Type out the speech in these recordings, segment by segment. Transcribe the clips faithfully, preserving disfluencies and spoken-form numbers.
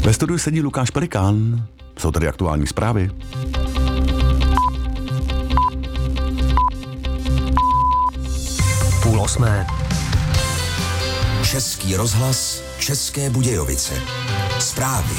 Ve studiu sedí Lukáš Pelikán. Jsou tady aktuální zprávy. Půl osmé. Český rozhlas, České Budějovice. Zprávy.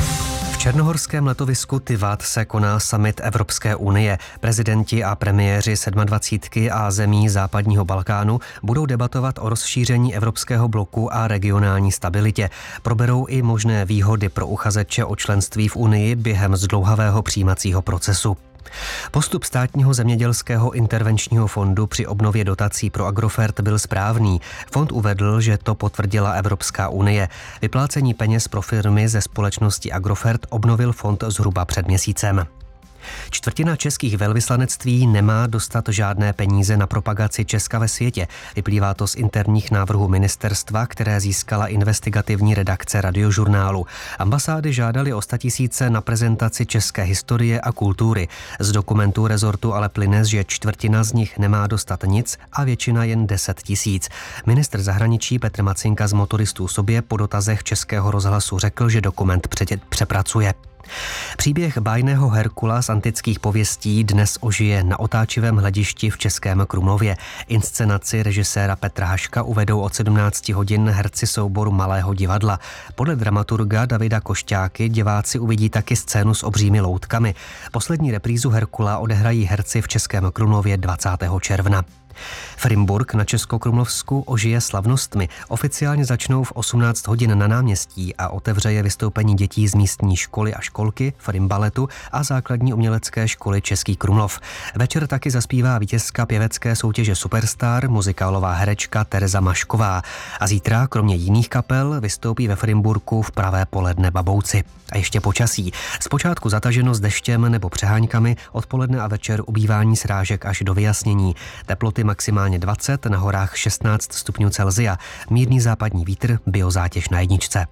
V černohorském letovisku Tivat se koná summit Evropské unie. Prezidenti a premiéři sedmadvacítky a zemí západního Balkánu budou debatovat o rozšíření evropského bloku a regionální stabilitě. Proberou i možné výhody pro uchazeče o členství v unii během zdlouhavého přijímacího procesu. Postup státního zemědělského intervenčního fondu při obnově dotací pro Agrofert byl správný. Fond uvedl, že to potvrdila Evropská unie. Vyplácení peněz pro firmy ze společnosti Agrofert obnovil fond zhruba před měsícem. Čtvrtina českých velvyslanectví nemá dostat žádné peníze na propagaci Česka ve světě. Vyplývá to z interních návrhů ministerstva, které získala investigativní redakce Radiožurnálu. Ambasády žádaly o statisíce na prezentaci české historie a kultury. Z dokumentů rezortu ale plyne, že čtvrtina z nich nemá dostat nic a většina jen deset tisíc. Ministr zahraničí Petr Macinka z Motoristů sobě po dotazech Českého rozhlasu řekl, že dokument přepracuje. Příběh bájného Herkula z antických pověstí dnes ožije na otáčivém hledišti v Českém Krumlově. Inscenaci režiséra Petra Haška uvedou od sedmnácti hodin herci souboru Malého divadla. Podle dramaturga Davida Košťáky diváci uvidí taky scénu s obřími loutkami. Poslední reprízu Herkula odehrají herci v Českém Krumlově dvacátého června. Frimburk na Českokrumlovsku ožije slavnostmi. Oficiálně začnou v osmnáct hodin na náměstí a otevře je vystoupení dětí z místní školy a školky, Frimbaletu a základní umělecké školy Český Krumlov. Večer taky zaspívá vítězka pěvecké soutěže Superstar, muzikálová herečka Tereza Mašková. A zítra, kromě jiných kapel, vystoupí ve Frimburku v pravé poledne Babouci. A ještě počasí. Zpočátku zataženo s deštěm nebo přeháňkami, odpoledne a večer ubývání srážek až do vyjasnění. Teploty maximálně dvacet, na horách šestnáct stupňů Celsia. Mírný západní vítr, biozátěž na jedničce.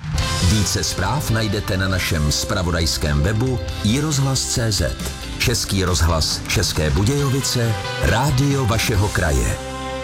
Více zpráv najdete na našem zpravodajském webu i rozhlas tečka cé zet. Český rozhlas České Budějovice, rádio vašeho kraje.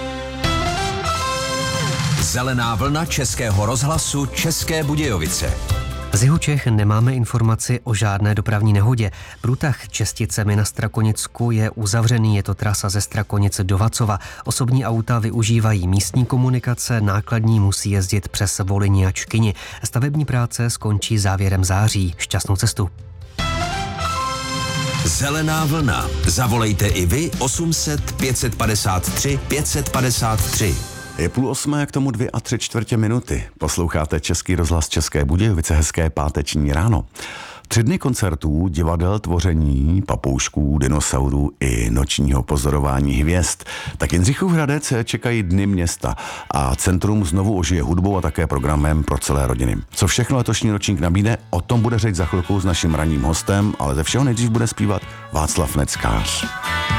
Zelená vlna Českého rozhlasu České Budějovice. Z jihu Čech nemáme informaci o žádné dopravní nehodě. Průtah Česticemi na Strakonicku je uzavřený, je to trasa ze Strakonic do Vacova. Osobní auta využívají místní komunikace, nákladní musí jezdit přes Volyni a Čkyni. Stavební práce skončí závěrem září. Šťastnou cestu. Zelená vlna. Zavolejte i vy osm set pět set padesát tři pět set padesát tři. Je půl osmé, k tomu dvě a tři čtvrtě minuty. Posloucháte Český rozhlas České Budějovice, hezké páteční ráno. Tři dny koncertů, divadel, tvoření, papoušků, dinosaurů i nočního pozorování hvězd. Tak Jindřichův Hradec čekají Dny města a centrum znovu ožije hudbou a také programem pro celé rodiny. Co všechno letošní ročník nabídne, o tom bude řeč za chvilku s naším ranním hostem, ale ze všeho nejdřív bude zpívat Václav Neckář.